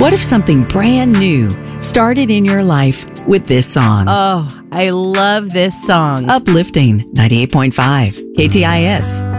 What if something brand new started in your life with this song? Oh, I love this song. Uplifting 98.5 KTIS.